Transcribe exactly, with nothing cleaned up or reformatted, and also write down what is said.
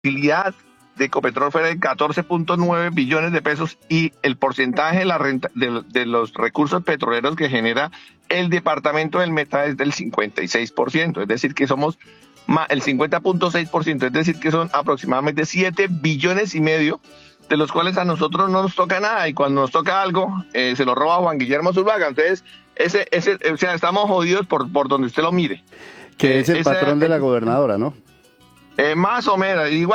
utilidad de Ecopetrol fue de catorce punto nueve billones de pesos y el porcentaje de, la renta, de, de los recursos petroleros que genera el departamento del Meta es del cincuenta y seis por ciento, es decir que somos el cincuenta punto seis por ciento, es decir que son aproximadamente siete billones y medio, de los cuales a nosotros no nos toca nada, y cuando nos toca algo eh, se lo roba Juan Guillermo Zuluaga. Entonces ese, ese, o sea, estamos jodidos por, por donde usted lo mire. Que es el eh, patrón ese, de la gobernadora, ¿no? Eh, más o menos, igual.